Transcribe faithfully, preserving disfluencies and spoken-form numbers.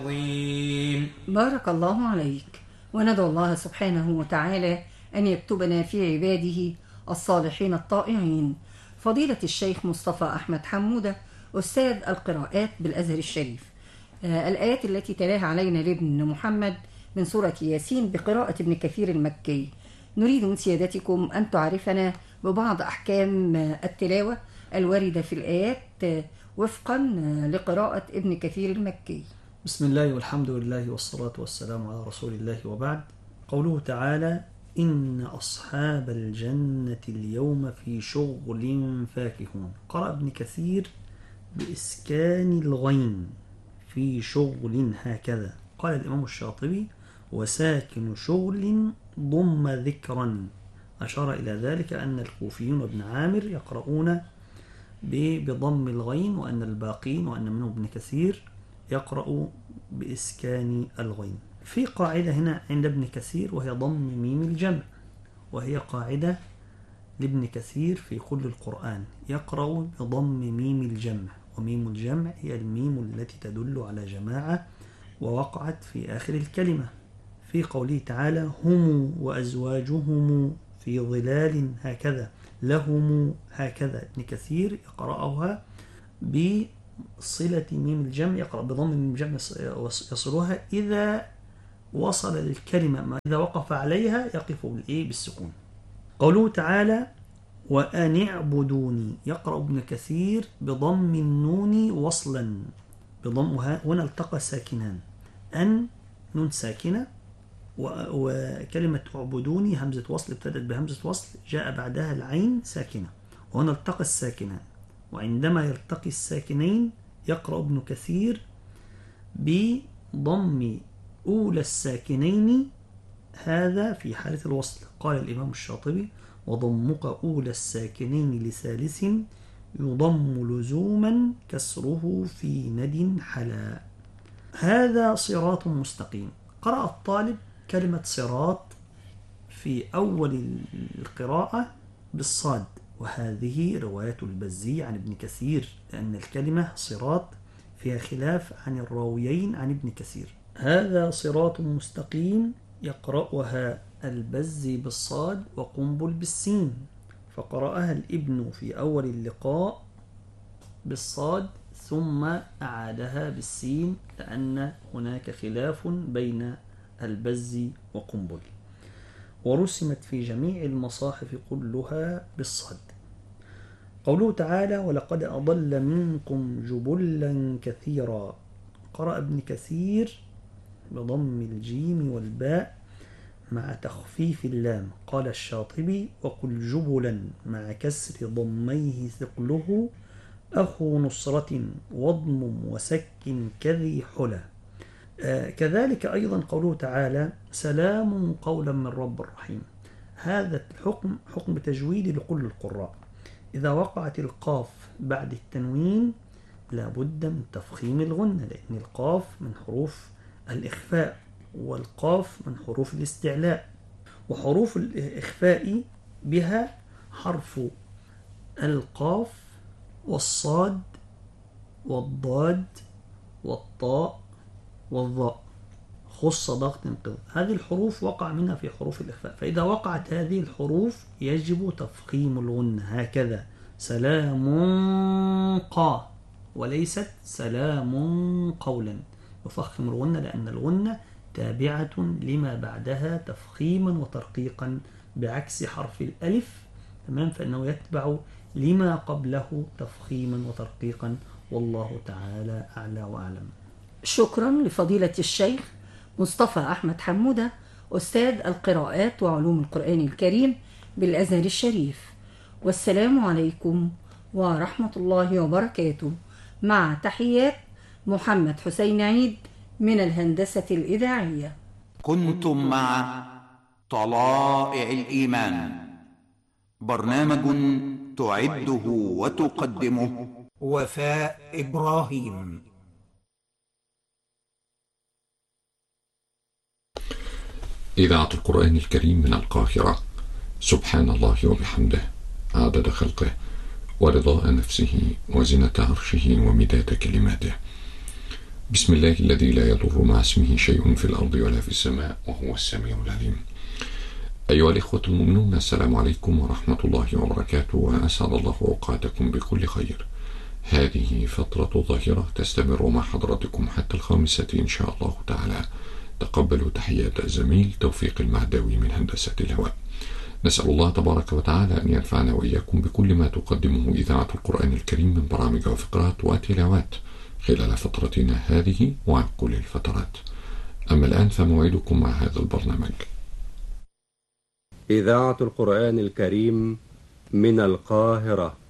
بارك الله عليك، وندعو الله سبحانه وتعالى أن يكتبنا في عباده الصالحين الطائعين. فضيلة الشيخ مصطفى أحمد حمودة، أستاذ القراءات بالأزهر الشريف، آه الآيات التي تلاها علينا لابن محمد من سورة ياسين بقراءة ابن كثير المكي، نريد من سيادتكم أن تعرفنا ببعض أحكام التلاوة الواردة في الآيات وفقا لقراءة ابن كثير المكي. بسم الله والحمد لله والصلاة والسلام على رسول الله، وبعد. قوله تعالى: إن أصحاب الجنة اليوم في شغل فاكهون. قرأ ابن كثير بإسكان الغين في شغل هكذا. قال الإمام الشاطبي: وساكن شغل ضم ذكرا. أشار إلى ذلك أن الكوفيون وابن عامر يقرؤون بضم الغين، وأن الباقين وأن منهم ابن كثير يقرأ بإسكان الغين. في قاعدة هنا عند ابن كثير وهي ضم ميم الجمع، وهي قاعدة لابن كثير في كل القرآن، يقرأ بضم ميم الجمع، وميم الجمع هي الميم التي تدل على جماعة ووقعت في آخر الكلمة. في قوله تعالى: هم وأزواجهم في ظلال هكذا، لهم هكذا. ابن كثير يقرأها بصلة ميم الجمع، يقرأ بضم ميم الجمع يصلها إذا وصل الكلمة، ما إذا وقف عليها يقف بالسكون. قوله تعالى: وأن اعبدوني، يقرأ ابن كثير بضم النون وصلا، بضمها. هنا التقى ساكنان، أن نون ساكنة، وكلمة اعبدوني همزة وصل ابتدت بهمزة وصل جاء بعدها العين ساكنة، وهنا التقى الساكنان. وعندما يلتقي الساكنين يقرأ ابن كثير بضم أولى الساكنين، هذا في حالة الوصل. قال الإمام الشاطبي: وضمك أولى الساكنين لثالث يضم لزوما كسره في ند حلا. هذا صراط مستقيم. قرأ الطالب كلمة صراط في أول القراءة بالصاد، وهذه رواية البزي عن ابن كثير، لأن الكلمة صراط فيها خلاف عن الراويين عن ابن كثير. هذا صراط مستقيم يقرأها البزي بالصاد وقنبل بالسين، فقرأها الابن في أول اللقاء بالصاد ثم أعادها بالسين، لأن هناك خلاف بين البزي وقنبل. ورسمت في جميع المصاحف كلها بالصاد. قوله تعالى: ولقد أضل منكم جبلا كثيرا. قرأ ابن كثير بضم الجيم والباء مع تخفيف اللام. قال الشاطبي: وقل جبلا مع كسر ضميه ثقله أخو نصرة واضمم وسك كذي حلا. آه كذلك أيضا قوله تعالى: سلام قولا من رب رحيم. هذا الحكم حكم تجويدي لكل القراء. إذا وقعت القاف بعد التنوين لابد من تفخيم الغنة، لأن القاف من حروف الإخفاء والقاف من حروف الاستعلاء، وحروف الإخفاء بها حرف القاف والصاد والضاد والطاء والظاء، خص ضغط انقض. هذه الحروف وقع منها في حروف الإخفاء، فإذا وقعت هذه الحروف يجب تفخيم الغنة، هكذا سلام قا وليست سلام قولا. يفخم الغنة لأن الغنة تابعة لما بعدها تفخيما وترقيقا، بعكس حرف الألف تمام، فإنه يتبع لما قبله تفخيما وترقيقا. والله تعالى أعلى وأعلم. شكرا لفضيلة الشيخ مصطفى أحمد حمودة، أستاذ القراءات وعلوم القرآن الكريم بالأزهر الشريف. والسلام عليكم ورحمة الله وبركاته، مع تحيات محمد حسين عيد من الهندسة الإذاعية. كنتم مع طلائع الإيمان، برنامج تعده وتقدمه وفاء إبراهيم. إذاعة القرآن الكريم من القاهرة. سبحان الله وبحمده، عدد خلقه ورضاء نفسه وزنة عرشه ومداد كلماته. بسم الله الذي لا يضر مع اسمه شيء في الأرض ولا في السماء وهو السميع العليم. أيها الإخوة المؤمنون، السلام عليكم ورحمة الله وبركاته، وأسعد الله أوقاتكم بكل خير. هذه فترة ظاهرة تستمر مع حضراتكم حتى الخامسة إن شاء الله تعالى. تقبلوا تحيات الزميل توفيق المعداوي من هندسة الهواء. نسأل الله تبارك وتعالى أن ينفعنا وإياكم بكل ما تقدمه إذاعة القرآن الكريم من برامج وفقرات وتلاوات خلال فترتنا هذه وعن كل الفترات. أما الآن فموعدكم مع هذا البرنامج. إذاعة القرآن الكريم من القاهرة.